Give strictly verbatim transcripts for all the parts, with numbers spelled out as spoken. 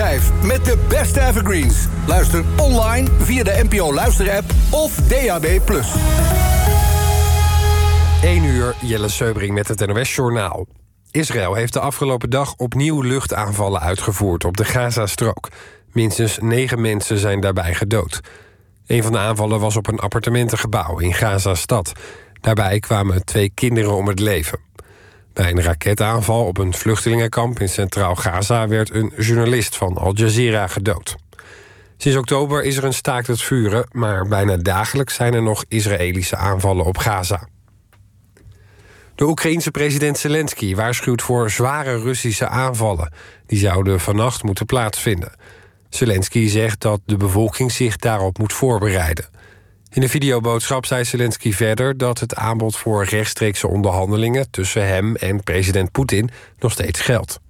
vijf met de beste evergreens. Luister online via de N P O Luisterapp of D A B plus. één uur, Jelle Seubring met het N O S-journaal. Israël heeft de afgelopen dag opnieuw luchtaanvallen uitgevoerd op de Gazastrook. Minstens negen mensen zijn daarbij gedood. Een van de aanvallen was op een appartementengebouw in Gaza-stad. Daarbij kwamen twee kinderen om het leven. Bij een raketaanval op een vluchtelingenkamp in Centraal Gaza werd een journalist van Al Jazeera gedood. Sinds oktober is er een staakt het vuren, maar bijna dagelijks zijn er nog Israëlische aanvallen op Gaza. De Oekraïense president Zelensky waarschuwt voor zware Russische aanvallen. Die zouden vannacht moeten plaatsvinden. Zelensky zegt dat de bevolking zich daarop moet voorbereiden. In een videoboodschap zei Zelensky verder dat het aanbod voor rechtstreekse onderhandelingen tussen hem en president Poetin nog steeds geldt.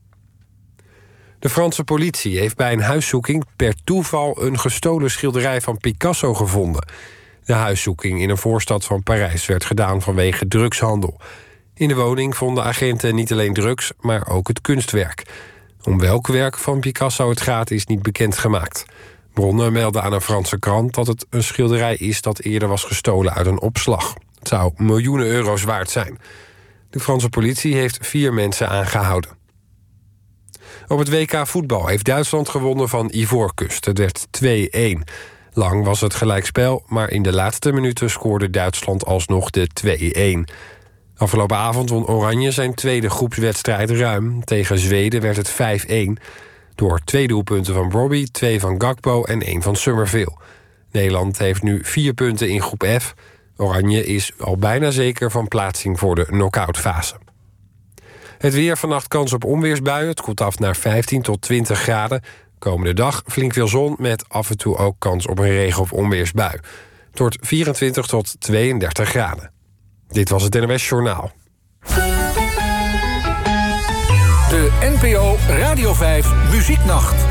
De Franse politie heeft bij een huiszoeking per toeval een gestolen schilderij van Picasso gevonden. De huiszoeking in een voorstad van Parijs werd gedaan vanwege drugshandel. In de woning vonden agenten niet alleen drugs, maar ook het kunstwerk. Om welk werk van Picasso het gaat is niet bekendgemaakt. Bronnen melden aan een Franse krant dat het een schilderij is dat eerder was gestolen uit een opslag. Het zou miljoenen euro's waard zijn. De Franse politie heeft vier mensen aangehouden. Op het W K voetbal heeft Duitsland gewonnen van Ivoorkust. Het werd twee-een. Lang was het gelijkspel, maar in de laatste minuten scoorde Duitsland alsnog de twee-een. Afgelopen avond won Oranje zijn tweede groepswedstrijd ruim. Tegen Zweden werd het vijf-een. Door twee doelpunten van Robbie, twee van Gakpo en één van Summerville. Nederland heeft nu vier punten in groep F. Oranje is al bijna zeker van plaatsing voor de knock-outfase. Het weer, vannacht kans op onweersbuien. Het koelt af naar vijftien tot twintig graden. Komende dag flink veel zon met af en toe ook kans op een regen- of onweersbui. Het wordt vierentwintig tot tweeëndertig graden. Dit was het N O S Journaal. De N P O Radio vijf Muzieknacht.